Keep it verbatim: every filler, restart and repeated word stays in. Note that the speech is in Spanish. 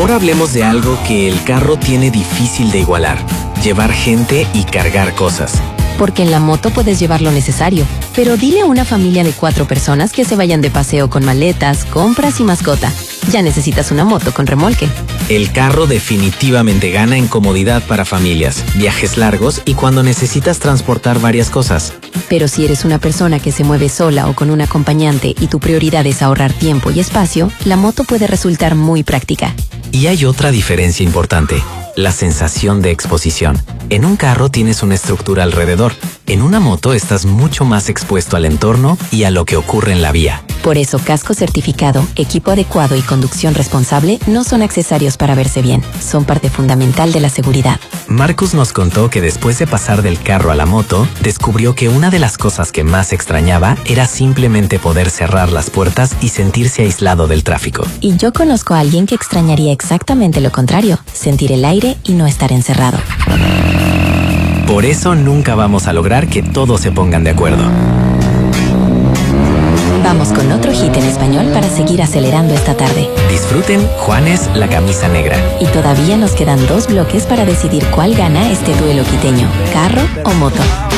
Ahora hablemos de algo que el carro tiene difícil de igualar: llevar gente y cargar cosas. Porque en la moto puedes llevar lo necesario, pero dile a una familia de cuatro personas que se vayan de paseo con maletas, compras y mascota. Ya necesitas una moto con remolque. El carro definitivamente gana en comodidad para familias, viajes largos y cuando necesitas transportar varias cosas. Pero si eres una persona que se mueve sola o con un acompañante y tu prioridad es ahorrar tiempo y espacio, la moto puede resultar muy práctica. Y hay otra diferencia importante: la sensación de exposición. En un carro tienes una estructura alrededor. En una moto estás mucho más expuesto al entorno y a lo que ocurre en la vía. Por eso, casco certificado, equipo adecuado y conducción responsable no son accesorios para verse bien, son parte fundamental de la seguridad. Marcus nos contó que después de pasar del carro a la moto, descubrió que una de las cosas que más extrañaba era simplemente poder cerrar las puertas y sentirse aislado del tráfico. Y yo conozco a alguien que extrañaría exactamente lo contrario: sentir el aire y no estar encerrado. Por eso nunca vamos a lograr que todos se pongan de acuerdo. Vamos con otro hit en español para seguir acelerando esta tarde. Disfruten Juanes, la camisa negra. Y todavía nos quedan dos bloques para decidir cuál gana este duelo quiteño: carro o moto.